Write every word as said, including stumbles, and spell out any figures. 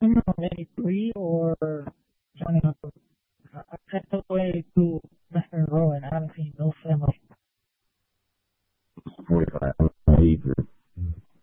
I'm already free or joining up. I I can't wait to Mister Rowan. I'm